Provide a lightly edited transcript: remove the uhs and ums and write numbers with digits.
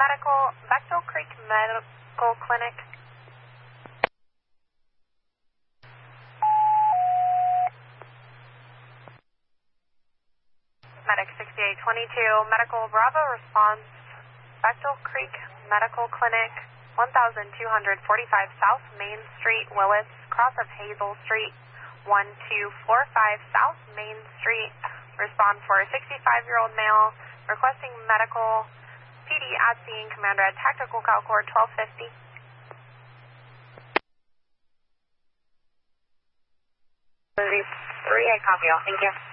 Medical, Bechtel Creek Medical Clinic. Medic 6822, Medical Bravo response, Bechtel Creek Medical Clinic, 1245 South Main Street, Willis, cross of Hazel Street, 1245 South Main Street. Respond for a 65-year-old male requesting medical. PD at scene, Commander at Tactical Calcor 1250. 33, I copy all. Thank you.